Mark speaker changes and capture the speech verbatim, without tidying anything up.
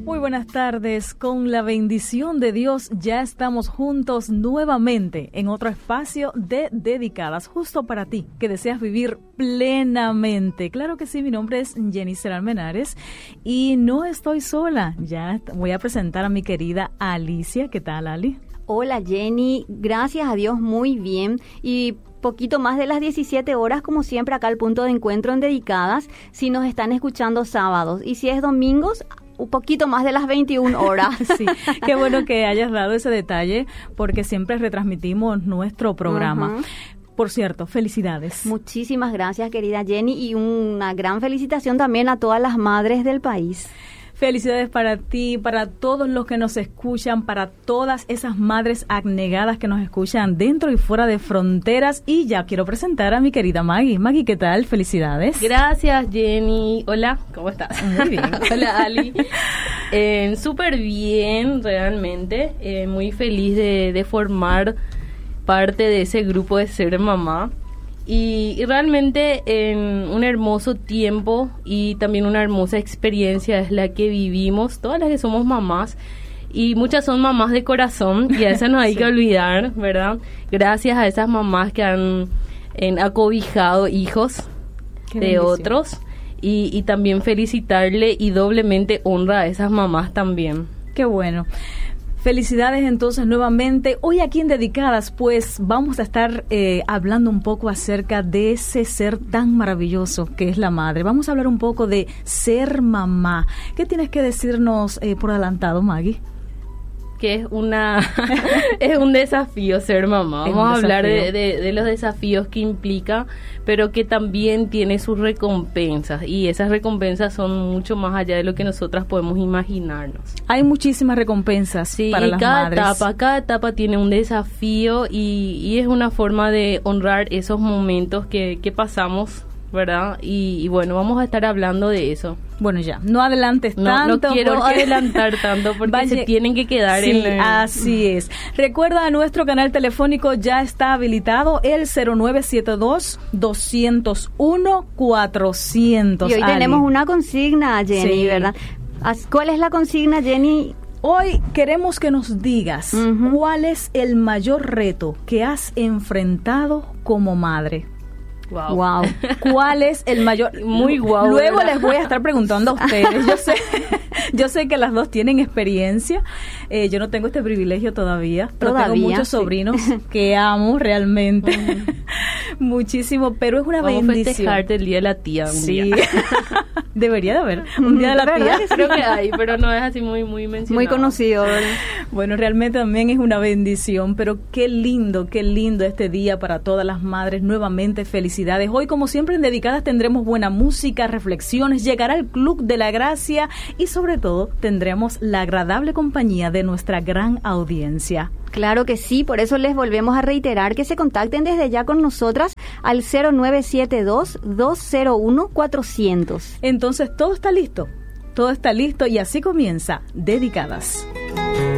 Speaker 1: Muy buenas tardes, con la bendición de Dios ya estamos juntos nuevamente en otro espacio de Dedicadas, justo para ti que deseas vivir plenamente. Claro que sí, mi nombre es Jennifer Almenares y no estoy sola, ya voy a presentar a mi querida Alicia. ¿Qué tal, Ali?
Speaker 2: Hola Jenny, gracias a Dios muy bien y poquito más de las diecisiete horas, como siempre, acá al punto de encuentro en Dedicadas, si nos están escuchando sábados, y si es domingos, un poquito más de las veintiuna horas.
Speaker 1: Sí, qué bueno que hayas dado ese detalle, porque siempre retransmitimos nuestro programa. Uh-huh. Por cierto, felicidades.
Speaker 2: Muchísimas gracias, querida Jenny, y una gran felicitación también a todas las madres del país.
Speaker 1: Felicidades para ti, para todos los que nos escuchan, para todas esas madres abnegadas que nos escuchan dentro y fuera de fronteras. Y ya quiero presentar a mi querida Maggie. Maggie, ¿qué tal? Felicidades.
Speaker 3: Gracias, Jenny. Hola, ¿cómo estás?
Speaker 1: Muy bien.
Speaker 3: Hola, Ali. Eh, súper bien, realmente. Eh, muy feliz de, de formar parte de ese grupo de Ser Mamá. Y, y realmente en un hermoso tiempo y también una hermosa experiencia es la que vivimos, todas las que somos mamás, y muchas son mamás de corazón, y a esas no hay sí. que olvidar, ¿verdad? Gracias a esas mamás que han en, acobijado hijos Qué de bendición. Otros, y, y también felicitarle y doblemente honra a esas mamás también.
Speaker 1: Qué bueno. Felicidades entonces nuevamente. Hoy aquí en Dedicadas pues vamos a estar eh, hablando un poco acerca de ese ser tan maravilloso que es la madre. Vamos a hablar un poco de ser mamá. ¿Qué tienes que decirnos eh, por adelantado, Maggie?
Speaker 3: Que es una es un desafío ser mamá. Vamos a hablar de, de, de los desafíos que implica, pero que también tiene sus recompensas, y esas recompensas son mucho más allá de lo que nosotras podemos imaginarnos.
Speaker 1: Hay muchísimas recompensas sí, para las
Speaker 3: cada
Speaker 1: madres.
Speaker 3: etapa, cada etapa tiene un desafío, y, y es una forma de honrar esos momentos que, que pasamos, ¿verdad? Y, y bueno, vamos a estar hablando de eso.
Speaker 1: Bueno, ya, no adelantes
Speaker 3: no,
Speaker 1: tanto.
Speaker 3: No quiero
Speaker 1: porque
Speaker 3: adelantar tanto porque Vaya, se tienen que quedar
Speaker 1: sí,
Speaker 3: en... El...
Speaker 1: así es. Recuerda, nuestro canal telefónico ya está habilitado, el cero nueve siete dos, dos cero uno, cuatrocientos.
Speaker 2: Y hoy
Speaker 1: Ali.
Speaker 2: tenemos una consigna, Jenny, sí. ¿verdad? ¿Cuál es la consigna, Jenny?
Speaker 1: Hoy queremos que nos digas uh-huh. cuál es el mayor reto que has enfrentado como madre.
Speaker 2: Wow. wow.
Speaker 1: ¿Cuál es el mayor?
Speaker 3: Muy guau.
Speaker 1: Luego
Speaker 3: ¿verdad?
Speaker 1: Les voy a estar preguntando a ustedes. Yo sé, yo sé que las dos tienen experiencia. Eh, yo no tengo este privilegio todavía, pero
Speaker 2: todavía,
Speaker 1: tengo muchos
Speaker 2: sí.
Speaker 1: sobrinos que amo realmente. Uh-huh. Muchísimo, pero es una
Speaker 3: Vamos
Speaker 1: bendición.
Speaker 3: a festejarte el día de la tía. Un
Speaker 1: sí.
Speaker 3: día.
Speaker 1: Debería de haber un día de la tía.
Speaker 3: Creo que hay, pero no es así muy, muy mencionado.
Speaker 2: Muy conocido, ¿verdad?
Speaker 1: Bueno, realmente también es una bendición, pero qué lindo, qué lindo este día para todas las madres. Nuevamente, felicidades. Hoy, como siempre, en Dedicadas tendremos buena música, reflexiones, llegará el Club de la Gracia y, sobre todo, tendremos la agradable compañía de nuestra gran audiencia.
Speaker 2: Claro que sí, por eso les volvemos a reiterar que se contacten desde ya con nosotras al cero nueve siete dos, dos cero uno, cuatrocientos.
Speaker 1: Entonces, todo está listo, todo está listo y así comienza Dedicadas.